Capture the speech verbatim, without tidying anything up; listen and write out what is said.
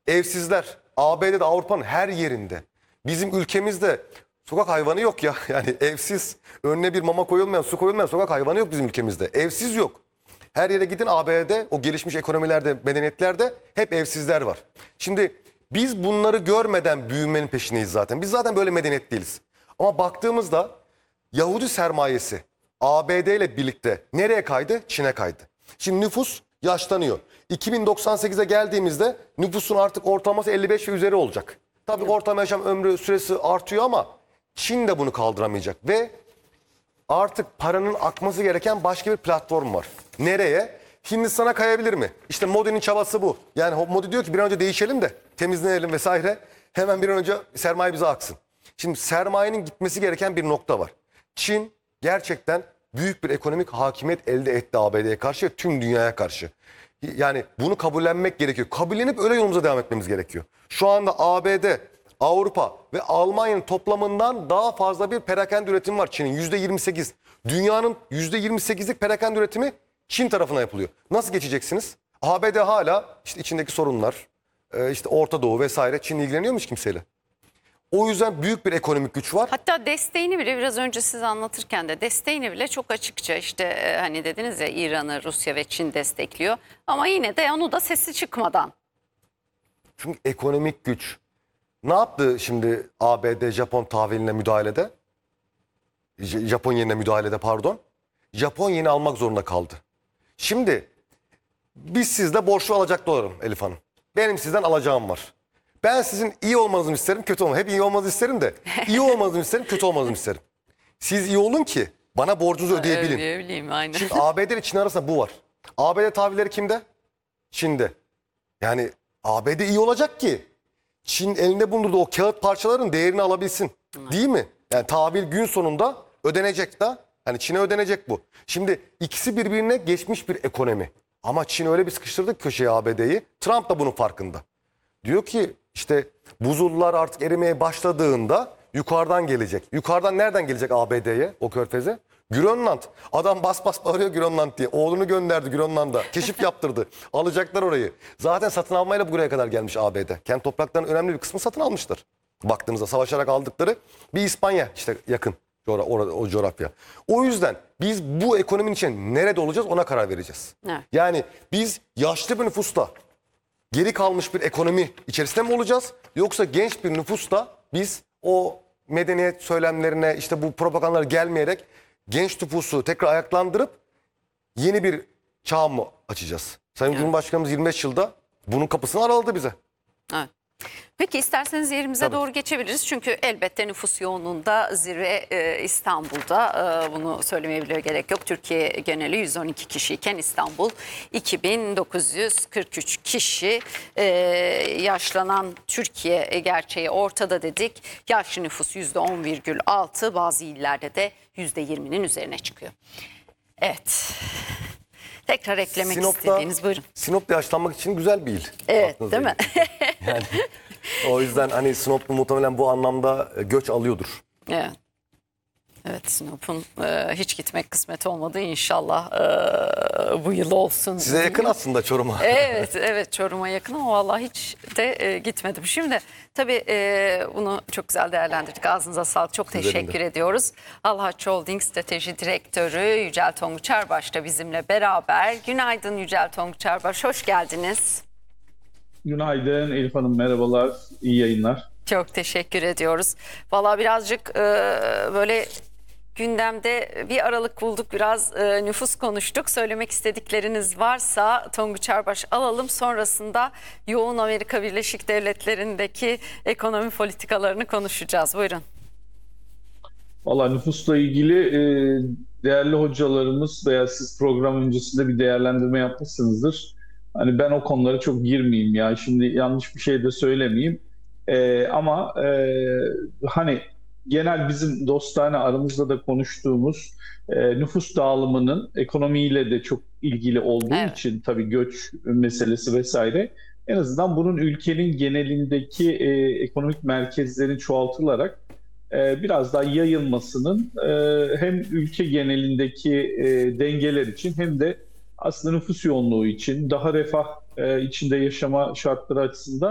Evsizler A B D'de, Avrupa'nın her yerinde. Bizim ülkemizde sokak hayvanı yok ya. Yani evsiz, önüne bir mama koyulmayan, su koyulmayan sokak hayvanı yok bizim ülkemizde. Evsiz yok. Her yere gidin, A B D'de, o gelişmiş ekonomilerde, medeniyetlerde hep evsizler var. Şimdi biz bunları görmeden büyümenin peşindeyiz zaten. Biz zaten böyle medeniyet değiliz. Ama baktığımızda Yahudi sermayesi A B D ile birlikte nereye kaydı? Çin'e kaydı. Şimdi nüfus yaşlanıyor. iki bin doksan sekize geldiğimizde nüfusun artık ortalaması elli beş ve üzeri olacak. Tabii ortalama yaşam ömrü süresi artıyor ama Çin de bunu kaldıramayacak. Ve artık paranın akması gereken başka bir platform var. Nereye? Hindistan'a kayabilir mi? İşte Modi'nin çabası bu. Yani Modi diyor ki bir an önce değişelim de temizlenelim vesaire. Hemen bir an önce sermaye bize aksın. Şimdi sermayenin gitmesi gereken bir nokta var. Çin gerçekten büyük bir ekonomik hakimiyet elde etti A B D'ye karşı ve tüm dünyaya karşı. Yani bunu kabullenmek gerekiyor. Kabullenip öyle yolumuza devam etmemiz gerekiyor. Şu anda A B D, Avrupa ve Almanya'nın toplamından daha fazla bir perakende üretimi var Çin'in. yüzde yirmi sekiz. Dünyanın yüzde yirmi sekizlik perakende üretimi Çin tarafına yapılıyor. Nasıl geçeceksiniz? A B D hala işte içindeki sorunlar, işte Orta Doğu vesaire. Çin ilgileniyor mu hiç kimseyle? O yüzden büyük bir ekonomik güç var. Hatta desteğini bile biraz önce size anlatırken de desteğini bile çok açıkça işte e, hani dediniz ya İran'ı, Rusya ve Çin destekliyor. Ama yine de onu da sesi çıkmadan. Çünkü ekonomik güç. Ne yaptı şimdi A B D Japon tahviline müdahalede? J- Japon yenine müdahalede pardon. Japon yeni almak zorunda kaldı. Şimdi biz sizde borçlu alacaklı olalım Elif Hanım. Benim sizden alacağım var. Ben sizin iyi olmanızı isterim, kötü olmanızı. Hep iyi olmanızı isterim de iyi olmanızı isterim, kötü olmanızı isterim. Siz iyi olun ki bana borcunuzu ödeyebilin. Ödeyebileyim aynen. Şimdi A B D ile Çin arasında bu var. A B D tahvilleri kimde? Çin'de. Yani A B D iyi olacak ki Çin elinde bulundurduğu o kağıt parçaların değerini alabilsin. Değil mi? Yani tahvil gün sonunda ödenecek de. Hani Çin'e ödenecek bu. Şimdi ikisi birbirine geçmiş bir ekonomi. Ama Çin öyle bir sıkıştırdı ki köşeye A B D'yi. Trump da bunun farkında. Diyor ki işte buzullar artık erimeye başladığında yukarıdan gelecek. Yukarıdan nereden gelecek A B D'ye, o körfeze? Grönland. Adam bas bas bağırıyor Grönland diye. Oğlunu gönderdi Grönland'a. Keşif yaptırdı. Alacaklar orayı. Zaten satın almayla buraya kadar gelmiş A B D. Kendi topraklarının önemli bir kısmı satın almışlar. Baktığınızda savaşarak aldıkları bir İspanya işte yakın orada, orada, o coğrafya. O yüzden biz bu ekonominin için nerede olacağız ona karar vereceğiz. Evet. Yani biz yaşlı bir nüfusla geri kalmış bir ekonomi içerisinde mi olacağız? Yoksa genç bir nüfusla biz o medeniyet söylemlerine işte bu propagandalar gelmeyerek genç nüfusu tekrar ayaklandırıp yeni bir çağ mı açacağız? Sayın Evet. Cumhurbaşkanımız yirmi beş yılda bunun kapısını araladı bize. Evet. Peki isterseniz yerimize Tabii. doğru geçebiliriz. Çünkü elbette nüfus yoğunluğunda zirve e, İstanbul'da. E, bunu söylemeye bile gerek yok. Türkiye geneli yüz on iki kişiyken İstanbul iki bin dokuz yüz kırk üç kişi. E, yaşlanan Türkiye gerçeği ortada dedik. Yaşlı nüfus yüzde on virgül altı, bazı illerde de yüzde yirminin üzerine çıkıyor. Evet. Tekrar eklemek Sinop'ta, istediğiniz buyurun. Sinop'ta yaşlanmak için güzel bir il. Evet, Aklınıza değil mi? Yani o yüzden hani Sinop'ta muhtemelen bu anlamda göç alıyordur. Evet. Evet, Sinop'un e, hiç gitmek kısmet olmadı inşallah e, bu yıl olsun. Size yakın diyeyim. aslında Çorum'a. Evet, evet Çorum'a yakın ama vallahi hiç de e, gitmedim. Şimdi tabii e, bunu çok güzel değerlendirdik. Ağzınıza sağlık. Çok Sizlerin teşekkür de. ediyoruz. Alhaç Holding Strateji Direktörü Yücel Tonguç Erbaş da bizimle beraber. Günaydın Yücel Tonguç Erbaş, hoş geldiniz. Günaydın Elif Hanım, merhabalar, iyi yayınlar. Çok teşekkür ediyoruz. Vallahi birazcık e, böyle gündemde bir aralık bulduk, biraz e, nüfus konuştuk. Söylemek istedikleriniz varsa Tonguç Erbaş alalım. Sonrasında yoğun Amerika Birleşik Devletleri'ndeki ekonomi politikalarını konuşacağız. Buyurun. Valla nüfusla ilgili e, değerli hocalarımız veya siz program öncesinde bir değerlendirme yapmışsınızdır. Hani ben o konulara çok girmeyeyim ya, şimdi yanlış bir şey de söylemeyeyim. E, ama e, hani genel bizim dostane aramızda da konuştuğumuz e, nüfus dağılımının ekonomiyle de çok ilgili olduğu Evet. için tabii göç meselesi vesaire, en azından bunun ülkenin genelindeki e, ekonomik merkezlerin çoğaltılarak e, biraz daha yayılmasının e, hem ülke genelindeki e, dengeler için hem de aslında nüfus yoğunluğu için, daha refah e, içinde yaşama şartları açısından